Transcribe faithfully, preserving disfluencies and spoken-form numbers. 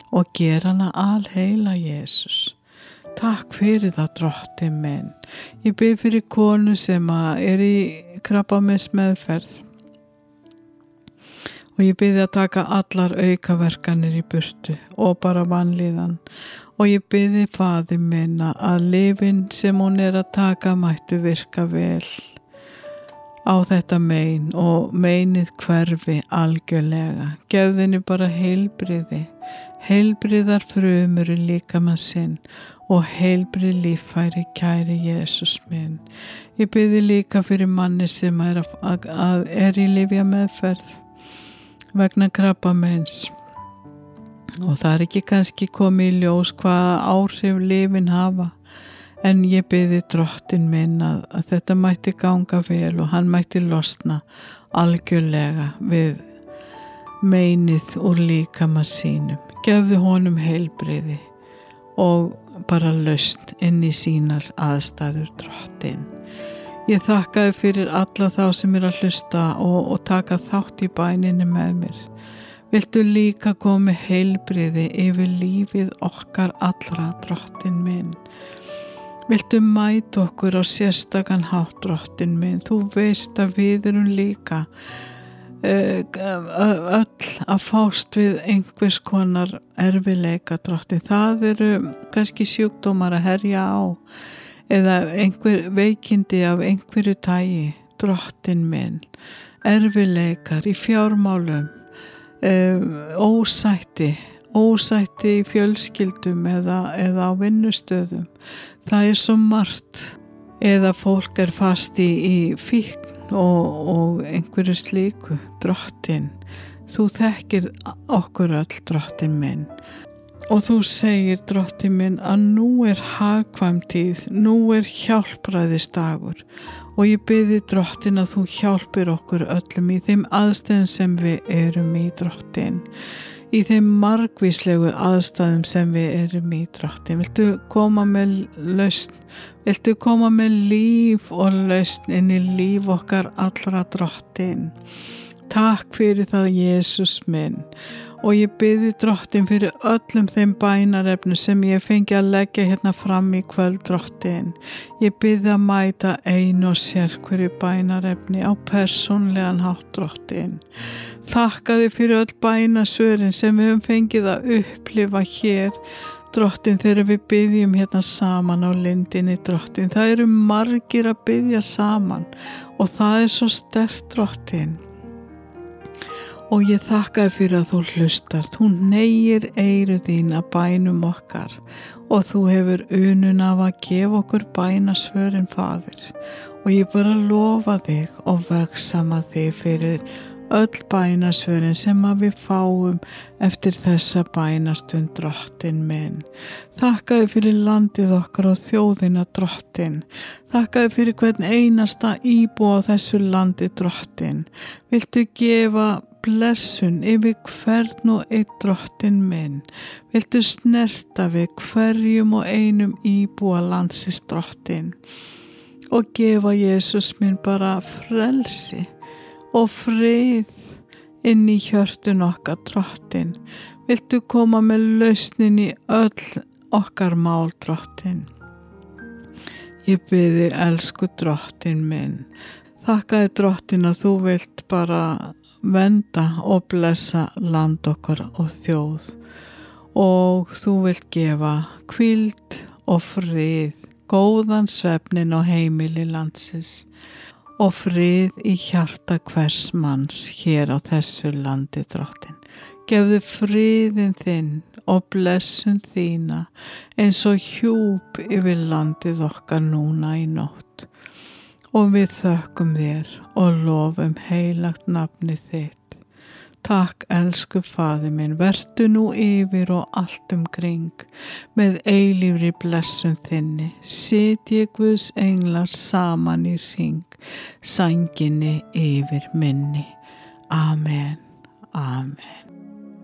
og gera hana alheila, Jesus. Takk fyrir það, Drottinn minn. Ég bið fyrir konu sem að er í krabbameinsmeðferð og ég bið að taka allar aukaverkanir í burtu og bara vanlíðan. Og ég biði Faðir minn að lyfin sem hún er að taka mættu virka vel á þetta mein og meinið hverfi algjörlega. Gefðu henni bara heilbrigði, heilbrigðar frumur í líkamann sinn og heilbrigð líffæri, kæri Jesús minn. Ég biði líka fyrir manni sem er, að, að er í lyfjameðferð vegna krabbameins. Og það er ekki kannski komið í ljós hvaða áhrif lyfin hafa, en ég biði Drottinn minn að, að þetta mætti ganga vel og hann mætti losna algjörlega við meinið úr líkama sínum. Gefðu honum heilbrigði og bara lausn inn í sínar aðstæður, Drottinn. Ég þakkaði fyrir alla þá sem er að hlusta og, og taka þátt í bæninni með mér. Viltu líka koma heilbrigði yfir lífið okkar allra, Drottinn minn. Viltu mæta okkur á sérstakan hátt, Drottinn minn. Þú veist að við erum líka uh, öll að fást við einhvers konar erfiðleika, Drottinn. Það eru kannski sjúkdómar að herja á eða einhver veikindi af einhverju tagi, Drottinn minn. Erfiðleikar í fjármálum, Um, ósætti ósætti í fjölskyldum eða, eða á vinnustöðum. Það er svo margt. Eða fólk er fast í, í fíkn og, og einhverju slíku. Drottinn, þú þekkir okkur öll, Drottinn minn. Og þú segir, Drottinn minn, að nú er hagkvæm tíð, nú er hjálpræðisdagur. Og ég biði, Drottinn, að þú hjálpir okkur öllum í þeim aðstæðum sem við erum í, Drottinn. Í þeim margvíslegu aðstæðum sem við erum í, Drottinn. Viltu koma með lausn? Viltu koma með líf og lausn inn í líf okkar allra, Drottinn? Takk fyrir það, Jesús minn. Og ég biði, Drottinn, fyrir öllum þeim bænarefnum sem ég fengi að leggja hérna fram í kvöld, Drottinn. Ég biði að mæta ein og sér hverju bænarefni á persónlegan hátt, Drottinn. Þakka þig fyrir öll bænasvörin sem við höfum fengið að upplifa hér, Drottinn, þegar við biðjum hérna saman á lindinni, Drottinn. Það eru margir að biðja saman og það er svo sterkt, Drottinn. Og ég þakka þér fyrir að þú hlustar. Þú hneigir eyru þín að bænum okkar og þú hefur unun af að gefa okkur bænasvörin, Faðir. Og ég bara lofa þig og vegsama þig fyrir öll bænasvörin sem að við fáum eftir þessa bænastund, Drottinn minn. Þakka þér fyrir landið okkar og þjóðina, Drottinn. Þakka þér fyrir hvern einasta íbúa á þessu landi, Drottinn. Viltu gefa blessun yfir hvern og einn, Drottinn minn. Viltu snerta við hverjum og einum íbúa landsins, Drottinn. Og gefa Jesús minn bara frelsi og frið inn í hjörtun okkar, Drottinn. Viltu koma með lausnin í öll okkar mál, Drottinn. Ég biði, elsku Drottinn minn. Þakka þér, Drottinn, að þú vilt bara venda og blessa land okkar og þjóð og þú vilt gefa hvíld og frið, góðan svefnin og heimili landsins og frið í hjarta hvers manns hér á þessu landi, Drottinn. Gefðu friðin þinn og blessun þína eins og hjúp yfir landið okkar núna í nótt. Og við þökkum þér og lofum heilagt nafni þitt. Takk, elsku Faðir minn, vertu nú yfir og allt um kring með eilífri blessun þinni. Sitji Guðs englar saman í hring, sænginni yfir minni. Amen, amen.